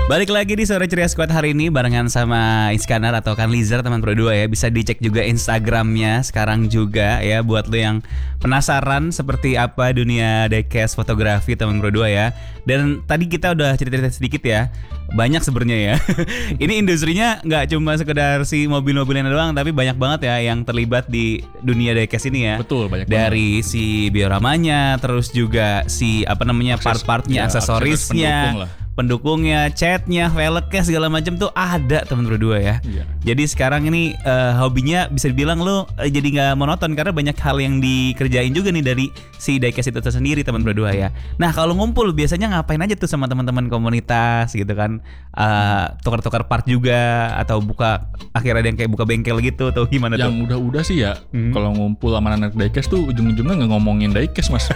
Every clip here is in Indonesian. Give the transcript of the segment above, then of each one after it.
Balik lagi di Sore Ceria Squad hari ini barengan sama Iskandar atau Kan Lizar teman Pro 2 ya. Bisa dicek juga Instagramnya sekarang juga ya, buat lo yang penasaran seperti apa dunia diecast fotografi teman Pro 2 ya. Dan tadi kita udah cerita-cerita sedikit ya, banyak sebenarnya ya. Ini industrinya nggak cuma sekedar si mobil-mobilnya doang, tapi banyak banget ya yang terlibat di dunia diecast ini ya. Betul, banyak dari banget. Si dioramanya, terus juga si part-partnya, aksesorisnya, pendukungnya, catnya, velgnya segala macam tuh ada teman berdua ya. Iya. Jadi sekarang ini hobinya bisa dibilang lo jadi nggak monoton karena banyak hal yang dikerjain juga nih dari si diecast itu sendiri teman berdua ya. Nah kalau ngumpul biasanya ngapain aja tuh sama teman-teman komunitas gitu kan? Tukar-tukar part juga atau akhirnya ada yang kayak buka bengkel gitu atau gimana tuh? Yang udah-udah sih ya, kalau ngumpul sama anak diecast tuh ujung-ujungnya nggak ngomongin diecast mas.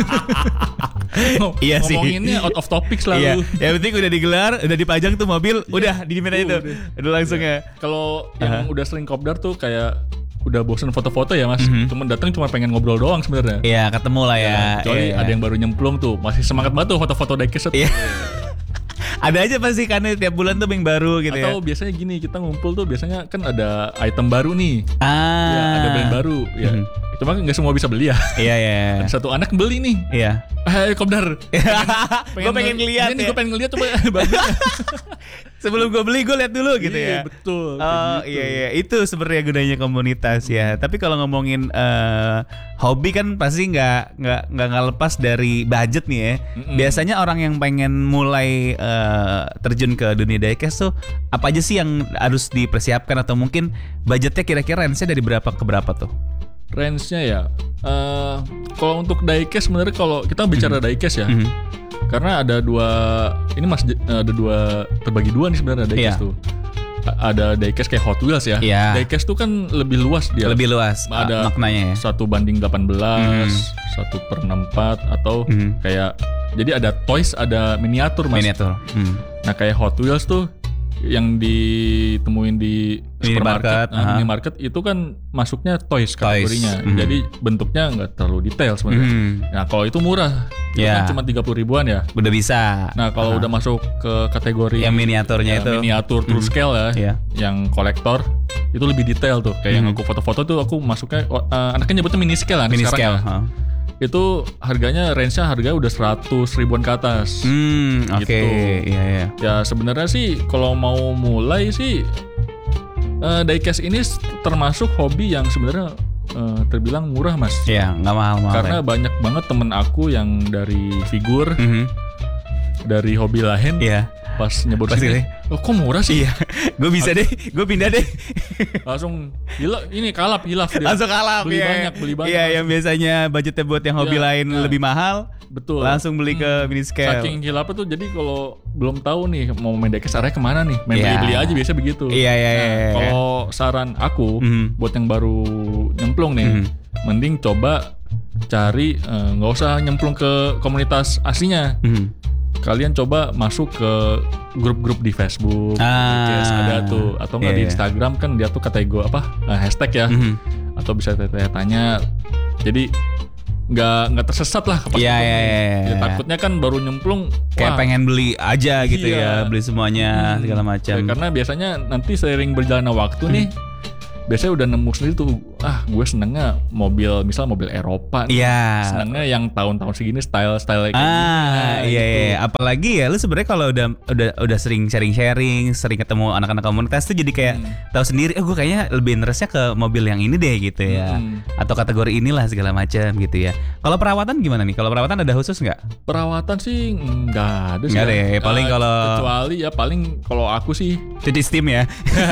Iya sih. Ngomonginnya out of topic selalu. Iya. Yang penting udah digelar, udah dipajang tuh mobil, udah diminta itu. Udah langsung ya. Kalau yang udah sering kopdar tuh kayak udah bosen foto-foto ya mas. Cuma datang cuma pengen ngobrol doang sebenarnya. Iya, ketemu lah ya. Kecuali ada yang baru nyemplung tuh, masih semangat banget tuh foto-foto diecast. Iya. Ada aja pasti karena tiap bulan tuh yang baru gitu ya. Atau biasanya gini, kita ngumpul tuh biasanya kan ada item baru nih. Ya, ada brand baru ya. Itu mah nggak semua bisa beli ya. Iya. Ada satu anak beli nih. Iya. Kopdar. Gue pengen ngeliat ya. Gue pengen ngeliat coba bagus. Sebelum gue beli gue lihat dulu gitu ya. Iya betul. Oh gitu. iya itu sebenarnya gunanya komunitas ya. Tapi kalau ngomongin hobi kan pasti nggak lepas dari budget nih ya. Biasanya orang yang pengen mulai terjun ke dunia diecast tuh apa aja sih yang harus dipersiapkan atau mungkin budgetnya kira-kira range-nya dari berapa ke berapa tuh? Range-nya ya. Kalau untuk diecast sebenarnya kalau kita bicara diecast ya. Karena ada terbagi dua nih sebenarnya diecast tuh. Ada diecast kayak Hot Wheels ya. Diecast tuh kan lebih luas dia. Lebih luas ada maknanya ya. 1:18, 1/64 atau kayak jadi ada toys, ada miniatur mas. Miniatur. Nah kayak Hot Wheels tuh yang ditemuin di supermarket, minimarket itu kan masuknya toys kategorinya. Jadi bentuknya nggak terlalu detail sebenarnya. Nah kalau itu murah, itu kan cuma 30 ribuan ya. Udah bisa. Nah kalau udah masuk ke kategori yang miniaturnya itu, miniatur true scale ya, yang kolektor itu lebih detail tuh. Kayak yang aku foto-foto tuh aku masuknya, anaknya nyebutnya mini scale lah. Mini scale. Itu harganya udah 100 ribuan ke atas. Oke. Iya. Ya sebenarnya sih kalau mau mulai sih diecast ini termasuk hobi yang sebenarnya terbilang murah mas. Iya, nggak mahal-mahal. Karena banyak banget temen aku yang dari figur, dari hobi lain. Iya. Pas nyebut sini, kok murah sih? Iya, gue bisa deh, gue pindah deh. Langsung gila, ini hilaf dia. Langsung kalap, beli banyak. Iya, yang biasanya budgetnya buat yang hobi lain lebih mahal, betul. Langsung beli ke mini scale. Saking hilafnya tuh, jadi kalau belum tahu nih mau main diecast arahnya kemana nih, main beli aja biasa begitu. Iya. Kalau saran aku buat yang baru nyemplung nih, mending coba cari nggak usah nyemplung ke komunitas aslinya. Kalian coba masuk ke grup-grup di Facebook, ada tuh, atau nggak di Instagram kan dia tuh kategori hashtag ya, atau bisa tanya. Jadi nggak tersesat lah. Iya. Takutnya kan baru nyemplung, kayak pengen beli aja gitu ya, beli semuanya segala macam. Karena biasanya nanti seiring berjalannya waktu nih. Biasanya udah nemu sendiri tuh, gue senengnya misal mobil Eropa nih. Senengnya yang tahun-tahun segini style kayak gini. Iya. Apalagi ya lu sebenarnya kalau udah sering sharing, sering ketemu anak-anak komunitas tuh jadi kayak tahu sendiri, gue kayaknya lebih interestnya ke mobil yang ini deh gitu ya. Atau kategori inilah segala macam gitu ya. Kalau perawatan gimana nih? Kalau perawatan ada khusus nggak? Perawatan sih nggak ada sih. Nggak deh. Paling kecuali ya kalau aku sih cuci steam ya.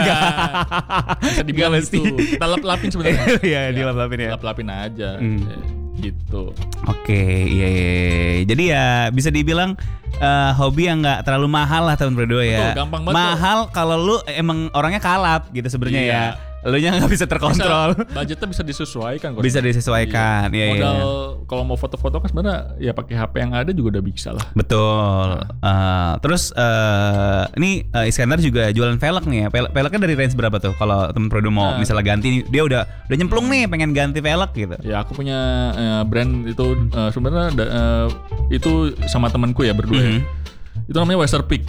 Bisa dibilang gitu. Kita lap-lapin sebenarnya. Iya, dilap-lapin ya. Lap-lapin aja. Gitu. Oke, iya. Jadi ya bisa dibilang hobi yang nggak terlalu mahal lah tahun berdua ya. Betul, gampang banget. Mahal kalau lu emang orangnya kalap gitu sebenarnya ya. Elunya nggak bisa terkontrol. Budgetnya bisa disesuaikan kok. Bisa disesuaikan. Iya. Modal kalau mau foto-foto kan sebenarnya ya pakai HP yang ada juga udah bisa lah. Betul. Terus ini Iskandar juga jualan velg nih ya. Velgnya dari range berapa tuh? Kalau temen produk mau misalnya ganti, dia udah nyemplung nih pengen ganti velg gitu. Ya aku punya brand itu sebenarnya itu sama temanku ya berdua. Ya. Itu namanya Westerpick.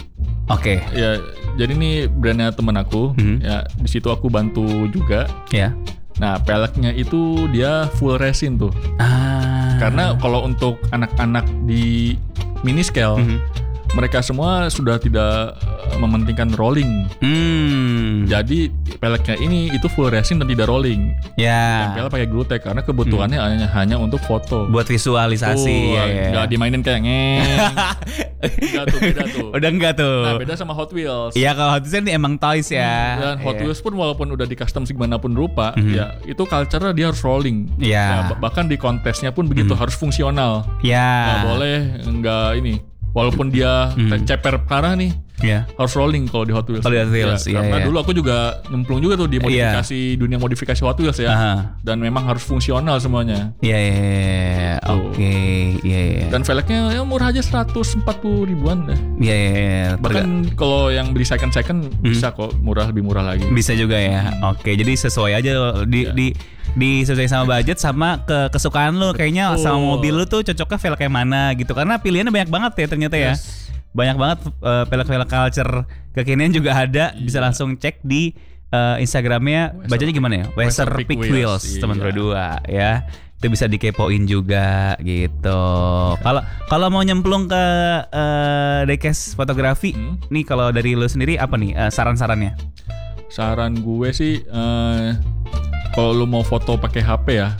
Oke. Ya, jadi ini brandnya temen aku. Ya, di situ aku bantu juga. Ya. Nah, peleknya itu dia full resin tuh. Karena kalau untuk anak-anak di mini scale, mereka semua sudah tidak mementingkan rolling. Jadi peleknya ini itu full resin dan tidak rolling. Ya. Tempel pakai glue tack karena kebutuhannya hanya untuk foto. Buat visualisasi. Nggak dimainin kayak Enggak tuh, beda tuh. Udah enggak tuh. Nah, beda sama Hot Wheels. Iya, kalau Hot Wheels kan emang toys ya. Dan Hot Wheels pun walaupun udah di custom segimanapun rupa, ya itu culture-nya dia harus rolling. Iya. Ya, bahkan di kontesnya pun begitu, harus fungsional. Ya. Nggak boleh nggak ini. Walaupun dia ceper parah nih, harus rolling kalau di Hot Wheels. Kalau di Hot Wheels, ya, karena dulu aku juga nyemplung juga tuh di modifikasi dunia modifikasi Hot Wheels ya. Dan memang harus fungsional semuanya. Iya. Oke. Iya. Dan velgnya ya murah aja 140 ribuan deh. Iya. Bahkan kalau yang beli second bisa kok lebih murah lagi. Bisa juga ya. Oke, jadi sesuai aja disesuaikan sama budget sama kesukaan lu. Kayaknya sama mobil lu tuh cocoknya velg kayak mana gitu. Karena pilihannya banyak banget ya ternyata ya. Banyak banget velg-velg culture kekinian juga ada. Bisa langsung cek di Instagramnya. Bacanya gimana ya? Weserpick Wheels teman berdua ya. Itu bisa dikepoin juga gitu. Kalau mau nyemplung ke diecast fotografi, nih kalau dari lu sendiri apa nih saran-sarannya? Saran gue sih kalau lu mau foto pakai HP ya,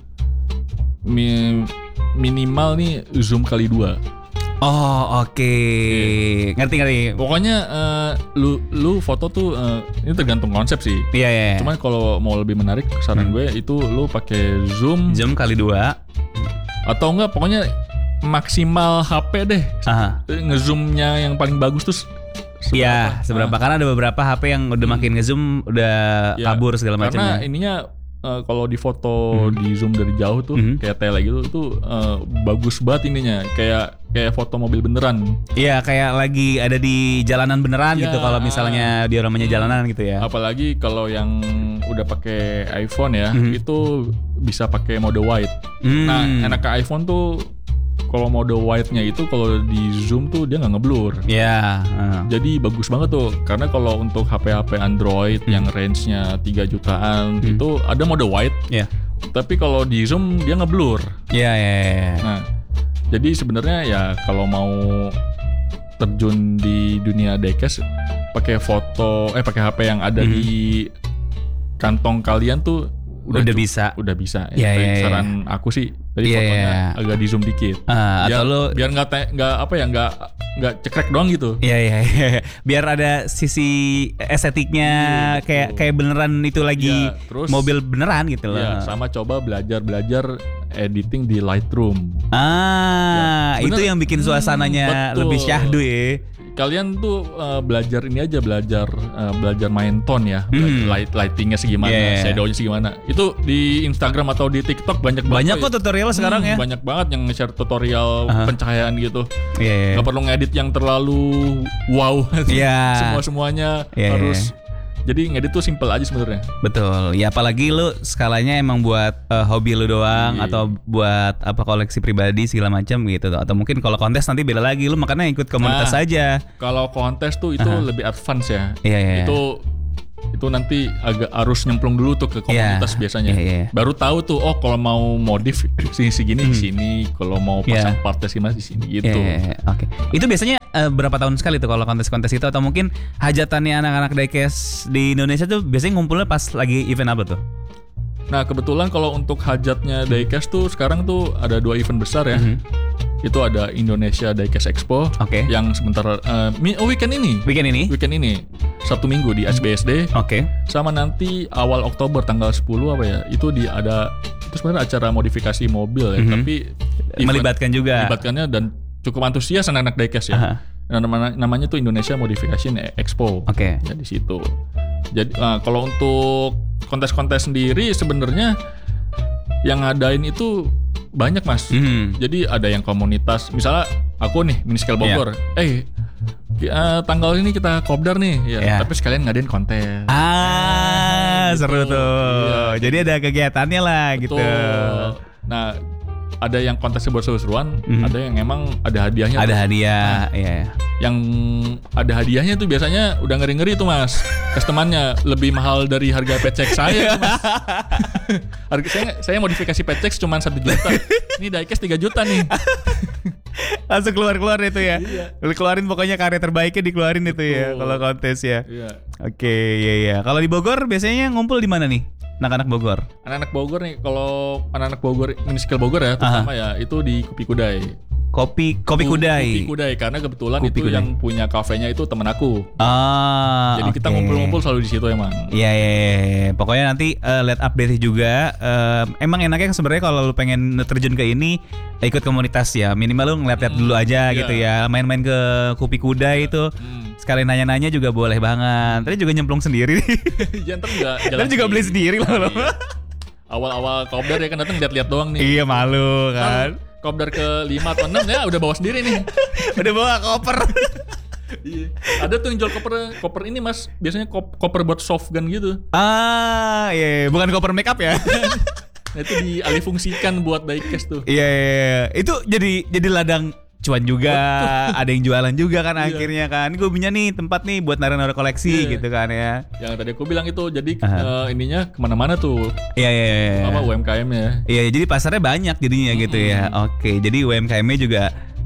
minimal nih zoom kali 2. Oh oke. Ngerti. Pokoknya lu foto tuh ini tergantung konsep sih. Iya. Cuman kalau mau lebih menarik, saran gue itu lu pakai zoom kali 2. Atau enggak, pokoknya maksimal HP deh. Ngezoomnya yang paling bagus tuh seberapa? Karena ada beberapa HP yang udah makin ngezoom udah kabur segala macamnya. Karena ininya kalau di foto di zoom dari jauh tuh kayak tele gitu tuh bagus banget ininya, kayak foto mobil beneran. Iya, kayak lagi ada di jalanan beneran gitu kalau misalnya dioramanya jalanan gitu ya. Apalagi kalau yang udah pakai iPhone ya, itu bisa pakai mode wide. Nah, enaknya iPhone tuh kalau mode wide-nya itu kalau di zoom tuh dia nggak ngeblur. Iya. Jadi bagus banget tuh. Karena kalau untuk HP-HP Android yang range-nya 3 jutaan itu ada mode wide. Iya. Tapi kalau di zoom dia ngeblur. Iya. Nah, jadi sebenarnya ya kalau mau terjun di dunia diecast pakai HP yang ada di kantong kalian tuh udah bisa. Ya. Saran aku sih tadi fotonya agak di zoom dikit. Biar nggak cekrek doang gitu. Iya. Biar ada sisi estetiknya kayak beneran itu lagi mobil beneran gitu loh. Iya, sama coba belajar editing di Lightroom. Itu yang bikin suasananya lebih syahdu ya. Kalian tuh belajar main tone ya, lightingnya segimana, shadownya segimana. Itu di Instagram atau di TikTok banyak kok tutorial sekarang ya. Banyak banget yang nge-share tutorial pencahayaan gitu. Gak perlu ngedit yang terlalu wow. Semuanya harus. Jadi ngedit tuh simple aja sebenarnya. Betul. Ya apalagi lu skalanya emang buat hobi lu doang atau buat koleksi pribadi segala macam gitu. Atau mungkin kalau kontes nanti beda lagi, lu makanya ikut komunitas aja. Kalau kontes tuh itu lebih advance ya. Iya. Itu nanti agak harus nyemplung dulu tuh ke komunitas biasanya. Baru tahu tuh kalau mau modif segini di sini, kalau mau pasang partnya segini di sini gitu. Oke. Itu biasanya berapa tahun sekali tuh kalau kontes-kontes itu, atau mungkin hajatannya anak-anak diecast di Indonesia tuh biasanya ngumpulnya pas lagi event apa tuh? Nah, kebetulan kalau untuk hajatnya diecast tuh sekarang tuh ada 2 event besar ya. Itu ada Indonesia Diecast Expo yang sebentar weekend ini Sabtu Minggu di SBSD. Sama nanti awal Oktober tanggal 10 itu itu sebenarnya acara modifikasi mobil ya, tapi melibatkannya dan cukup antusias anak-anak diecast ya. Namanya tuh Indonesia Modification Expo. Ya di situ. Jadi kalau untuk kontes-kontes sendiri sebenarnya yang ngadain itu banyak mas. Jadi ada yang komunitas, misalnya aku nih Mini Scale Bogor, tanggal ini kita kopdar nih, tapi sekalian ngadain kontes. Seru tuh. Jadi ada kegiatannya lah. Betul. Gitu. Nah, ada yang kontesnya buat seru-seruan, ada yang emang ada hadiahnya. Ada hadiah, iya. Yang ada hadiahnya tuh biasanya udah ngeri-ngeri tuh Mas. Customernya lebih mahal dari harga paycheck saya tuh, Mas. Harga saya modifikasi paycheck cuma 1 juta. Ini diecast 3 juta nih. Langsung keluar itu ya. Iya. Keluarin pokoknya karya terbaiknya dikeluarin itu ya kalau kontes ya. Iya. Oke, iya. Kalau di Bogor biasanya ngumpul di mana nih? Anak-anak Bogor. Anak-anak Bogor nih, kalau anak-anak Bogor, Miniskill Bogor ya, terutama ya itu di Kopi Kudai. Kopi Kudai. Kopi Kudai karena kebetulan Kopi itu Kudai. yang punya kafenya itu temen aku. Jadi Jadi kita ngumpul-ngumpul selalu di situ emang. Iya. Pokoknya nanti lihat update juga. Emang enaknya sebenarnya kalau lu pengen terjun ke ini ikut komunitas ya. Minimal lu ngeliat-liat dulu aja gitu ya. Main-main ke Kopi Kudai itu. Sekali nanya-nanya juga boleh banget. Tadi juga nyemplung sendiri. Jangan juga Tadi juga beli sendiri loh. Iya. Awal-awal kopdar ya kan datang lihat-lihat doang nih. Iya, malu kan. Kopdar ke 5 atau 6 ya udah bawa sendiri nih. Udah bawa koper. Iya. Ada tuh yang jual koper ini Mas, biasanya koper buat soft gun gitu. Iya, bukan koper makeup ya. Nah, itu dialihfungsikan buat diecast tuh. Iya. Itu jadi ladang cuan juga. Ada yang jualan juga kan akhirnya kan. Gue punya nih tempat nih buat naruh koleksi gitu kan ya. Yang tadi aku bilang itu jadi ininya kemana-mana tuh. Iya. Apa UMKM-nya. Iya, jadi pasarnya banyak jadinya gitu ya. Oke, jadi UMKM-nya juga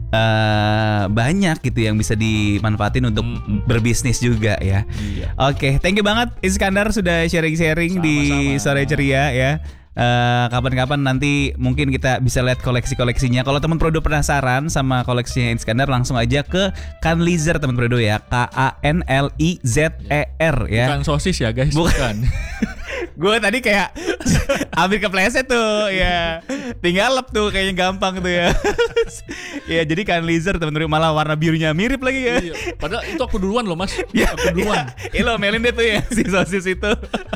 banyak gitu yang bisa dimanfaatin untuk berbisnis juga ya. Iya. Oke, thank you banget Iskandar sudah sharing-sharing di Sore Ceria ya. Kapan-kapan nanti mungkin kita bisa lihat koleksi-koleksinya. Kalau teman Prodo penasaran sama koleksinya Iskandar, langsung aja ke Kanlizer teman Prodo ya. Kanlizer ya. Bukan sosis ya guys. Bukan. Gue tadi kayak ambil kepleset tuh ya. Tinggal lep tuh kayaknya gampang tuh ya. Ya jadi Kanlizer teman-teman, malah warna birunya mirip lagi ya. Iya. Padahal itu aku duluan loh Mas. Ya, Aku duluan. Ya, lo melin deh tuh ya si sosis itu.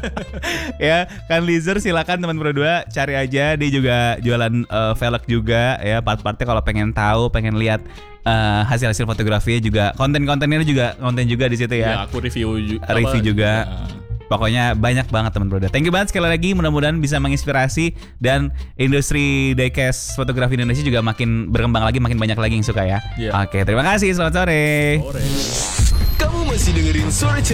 Ya Kanlizer silakan teman berdua cari aja. Dia juga jualan velg juga ya, part-partnya kalau pengen tahu, pengen lihat hasil-hasil fotografinya juga, konten-kontennya juga di situ ya. Ya aku review juga. Pokoknya banyak banget teman Broda. Thank you banget sekali lagi, mudah-mudahan bisa menginspirasi dan industri diecast fotografi Indonesia juga makin berkembang lagi, makin banyak lagi yang suka ya. Oke, terima kasih, selamat sore. Kamu masih dengerin Sore